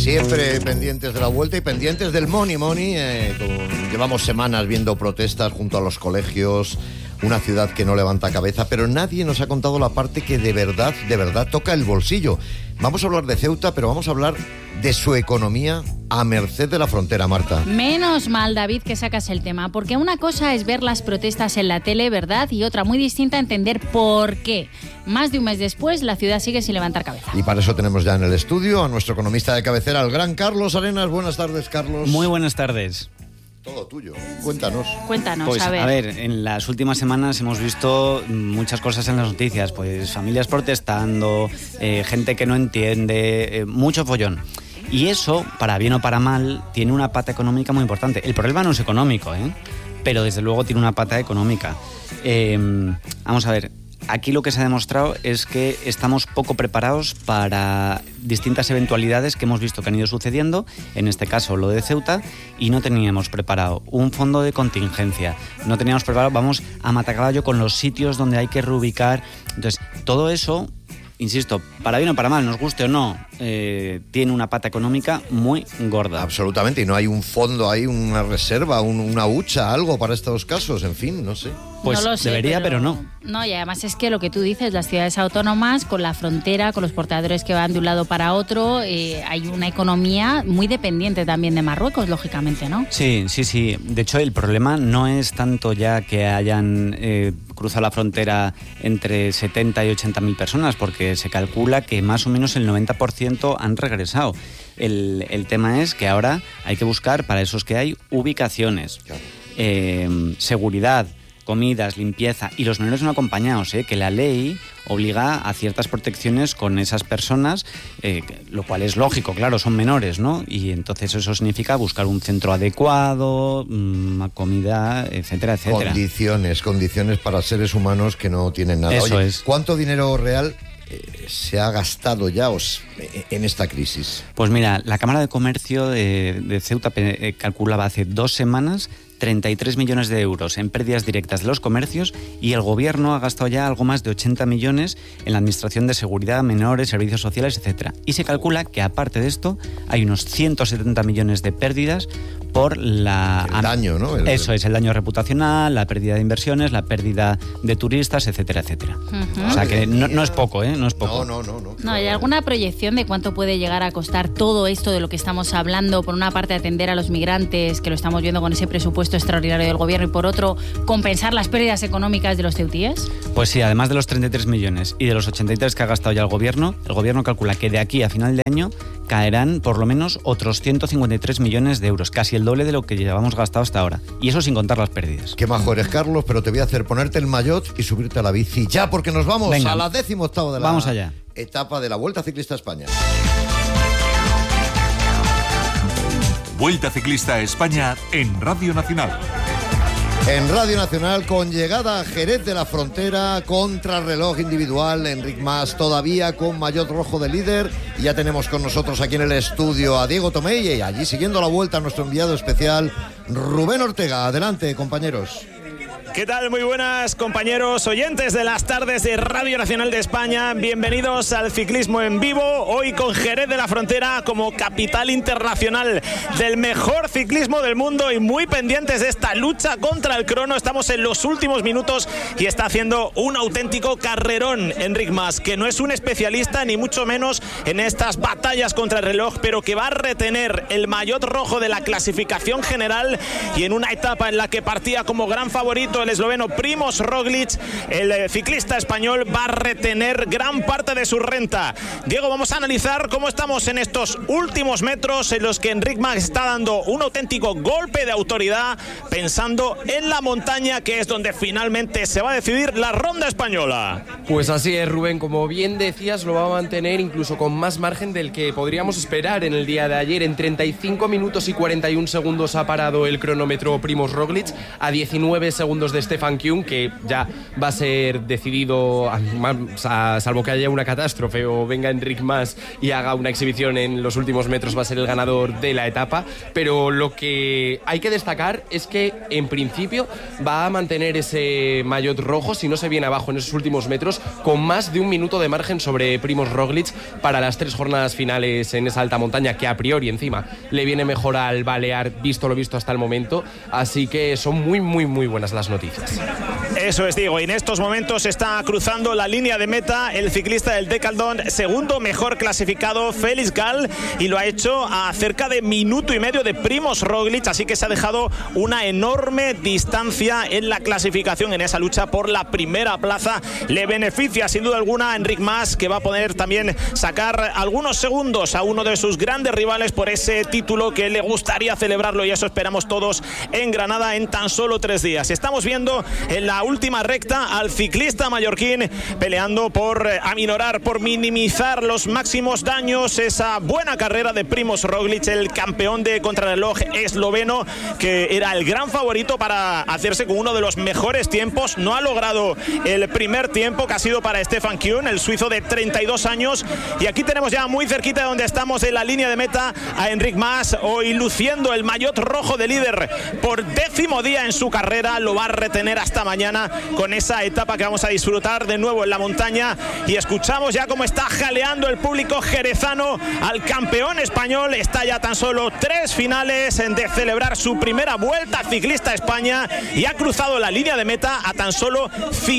Siempre pendientes de la Vuelta y pendientes del Money. Llevamos semanas viendo protestas junto a los colegios, una ciudad que no levanta cabeza, pero nadie nos ha contado la parte que de verdad toca el bolsillo. Vamos a hablar de Ceuta, pero vamos a hablar de su economía a merced de la frontera, Marta. Menos mal, David, que sacas el tema, porque una cosa es ver las protestas en la tele, ¿verdad? Y otra muy distinta, entender por qué. Más de un mes después, la ciudad sigue sin levantar cabeza. Y para eso tenemos ya en el estudio a nuestro economista de cabecera, el gran Carlos Arenas. Buenas tardes, Carlos. Muy buenas tardes. Todo tuyo. Cuéntanos. Pues, a ver, en las últimas semanas hemos visto muchas cosas en las noticias, pues familias protestando, gente que no entiende, mucho follón. Y eso, para bien o para mal, tiene una pata económica muy importante. El problema no es económico, pero desde luego tiene una pata económica. Vamos a ver. Aquí lo que se ha demostrado es que estamos poco preparados para distintas eventualidades que hemos visto que han ido sucediendo, en este caso lo de Ceuta, y no teníamos preparado un fondo de contingencia, no teníamos preparado, vamos a matacaballo con los sitios donde hay que reubicar. Entonces, todo eso, insisto, para bien o para mal, nos guste o no, tiene una pata económica muy gorda. Absolutamente, y no hay un fondo, hay una reserva, una hucha, algo para estos casos, en fin, no sé. Pues no lo sé, debería, pero no. No, y además es que lo que tú dices, las ciudades autónomas, con la frontera, con los portadores que van de un lado para otro, hay una economía muy dependiente también de Marruecos, lógicamente, ¿no? Sí. De hecho, el problema no es tanto ya que hayan cruzado la frontera entre 70 y 80.000 personas, porque se calcula que más o menos el 90% han regresado. El tema es que ahora hay que buscar para esos que hay ubicaciones, seguridad, comidas, limpieza y los menores no acompañados, que la ley obliga a ciertas protecciones con esas personas, lo cual es lógico, claro, son menores, ¿no? Y entonces eso significa buscar un centro adecuado, comida, etcétera, etcétera. Condiciones para seres humanos que no tienen nada. Eso Oye, es. ¿Cuánto dinero real se ha gastado ya en esta crisis? Pues mira, la Cámara de Comercio de Ceuta calculaba hace 2 semanas 33 millones de euros en pérdidas directas de los comercios, y el gobierno ha gastado ya algo más de 80 millones en la administración de seguridad, menores, servicios sociales, etcétera. Y se calcula que aparte de esto hay unos 170 millones de pérdidas por el daño, ¿no? Eso es, el daño reputacional, la pérdida de inversiones, la pérdida de turistas, etcétera, etcétera. Uh-huh. O sea que no es poco, no es poco. No, ¿hay alguna proyección de cuánto puede llegar a costar todo esto de lo que estamos hablando? Por una parte, atender a los migrantes, que lo estamos viendo con ese presupuesto extraordinario del gobierno, y por otro, compensar las pérdidas económicas de los ceutíes. Pues sí, además de los 33 millones y de los 83 que ha gastado ya el gobierno calcula que de aquí a final de año caerán por lo menos otros 153 millones de euros, casi el doble de lo que llevamos gastado hasta ahora. Y eso sin contar las pérdidas. Qué majo eres, Carlos, pero te voy a hacer ponerte el maillot y subirte a la bici ya, porque nos vamos a la 18ª de la Vamos allá. Etapa de la Vuelta Ciclista a España. Vuelta Ciclista a España en Radio Nacional. En Radio Nacional, con llegada a Jerez de la Frontera, contrarreloj individual, Enric Mas todavía con maillot rojo de líder. Y ya tenemos con nosotros aquí en el estudio a Diego Tomé, y allí siguiendo la vuelta nuestro enviado especial, Rubén Ortega. Adelante, compañeros. ¿Qué tal? Muy buenas, compañeros oyentes de las tardes de Radio Nacional de España. Bienvenidos al ciclismo en vivo, hoy con Jerez de la Frontera como capital internacional del mejor ciclismo del mundo, y muy pendientes de esta lucha contra el crono. Estamos en los últimos minutos y está haciendo un auténtico carrerón Enric Mas, que no es un especialista ni mucho menos en estas batallas contra el reloj, pero que va a retener el maillot rojo de la clasificación general, y en una etapa en la que partía como gran favorito el esloveno Primož Roglič, el ciclista español va a retener gran parte de su renta. Diego, vamos a analizar cómo estamos en estos últimos metros en los que Enric Mas está dando un auténtico golpe de autoridad, pensando en la montaña, que es donde finalmente se va a decidir la ronda española. Pues así es, Rubén, como bien decías, lo va a mantener incluso con más margen del que podríamos esperar en el día de ayer. En 35 minutos y 41 segundos ha parado el cronómetro Primož Roglič, a 19 segundos segundos de Stefan Kühn, que ya va a ser decidido, salvo que haya una catástrofe o venga Enric Mas y haga una exhibición en los últimos metros, va a ser el ganador de la etapa. Pero lo que hay que destacar es que en principio va a mantener ese maillot rojo, si no se viene abajo en esos últimos metros, con más de un minuto de margen sobre Primož Roglic para las 3 jornadas finales en esa alta montaña, que a priori encima le viene mejor al Balear, visto lo visto hasta el momento. Así que son muy buenas las noticias. Eso es, digo, y en estos momentos está cruzando la línea de meta el ciclista del Decathlon, segundo mejor clasificado, Félix Gall, y lo ha hecho a cerca de minuto y medio de Primož Roglic, así que se ha dejado una enorme distancia en la clasificación, en esa lucha por la primera plaza. Le beneficia sin duda alguna a Enric Mas, que va a poder también sacar algunos segundos a uno de sus grandes rivales por ese título que le gustaría celebrarlo, y eso esperamos todos en Granada en tan solo 3 días. Estamos viendo en la última recta al ciclista mallorquín peleando por aminorar, por minimizar los máximos daños esa buena carrera de Primož Roglic, el campeón de contrarreloj esloveno, que era el gran favorito para hacerse con uno de los mejores tiempos. No ha logrado el primer tiempo, que ha sido para Stefan Kühn, el suizo de 32 años. Y aquí tenemos ya muy cerquita de donde estamos en la línea de meta a Enric Mas, hoy luciendo el maillot rojo de líder por 10º día en su carrera. Lo va a retener hasta mañana con esa etapa que vamos a disfrutar de nuevo en la montaña, y escuchamos ya cómo está jaleando el público jerezano al campeón español. Está ya tan solo 3 finales de celebrar su primera Vuelta Ciclista a España, y ha cruzado la línea de meta a tan solo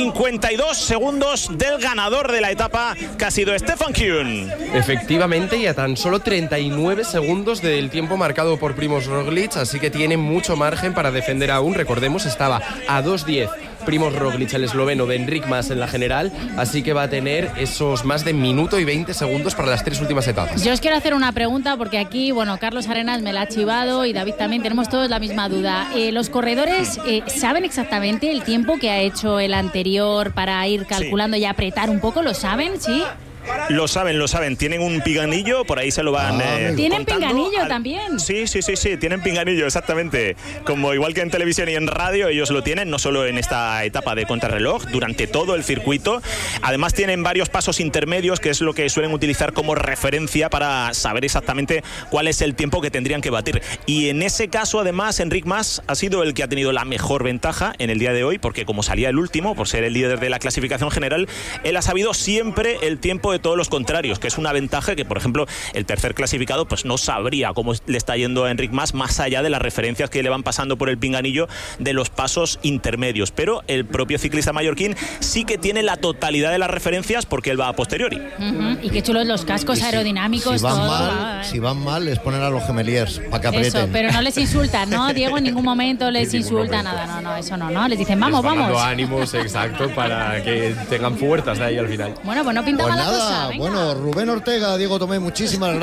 52 segundos del ganador de la etapa, que ha sido Stefan Kühn. Efectivamente, y a tan solo 39 segundos del tiempo marcado por Primož Roglic, así que tiene mucho margen para defender aún. Recordemos, estaba a 2:10 Primož Roglic, el esloveno, de Enric Mas en la general, así que va a tener esos más de minuto y 20 segundos para las 3 últimas etapas. Yo os quiero hacer una pregunta, porque aquí, Carlos Arenas me la ha chivado y David también, tenemos todos la misma duda. ¿Los corredores saben exactamente el tiempo que ha hecho el anterior para ir calculando y apretar un poco? ¿Lo saben? ¿Sí? Lo saben. Tienen un pinganillo, por ahí se lo van ¿Tienen contando. pinganillo también? Sí, tienen pinganillo, exactamente. Como igual que en televisión y en radio, ellos lo tienen, no solo en esta etapa de contrarreloj, durante todo el circuito. Además tienen varios pasos intermedios, que es lo que suelen utilizar como referencia para saber exactamente cuál es el tiempo que tendrían que batir. Y en ese caso, además, Enric Mas ha sido el que ha tenido la mejor ventaja en el día de hoy, porque como salía el último, por ser el líder de la clasificación general, él ha sabido siempre el tiempo de todos los contrarios, que es una ventaja que, por ejemplo, el tercer clasificado pues no sabría cómo le está yendo a Enric Mas, más allá de las referencias que le van pasando por el pinganillo de los pasos intermedios. Pero el propio ciclista mallorquín sí que tiene la totalidad de las referencias, porque él va a posteriori. Y qué chulos los cascos aerodinámicos. Si van mal, les ponen a los gemeliers para que aprieten. Eso, pero no les insultan, ¿no, Diego? En ningún momento les insulta nada. No, eso no. Les dicen, vamos. Dando ánimos, exacto, para que tengan fuerzas de ahí al final. Bueno, pues no pinta mala cosa. Venga. Bueno, Rubén Ortega, Diego Tomé, muchísimas gracias.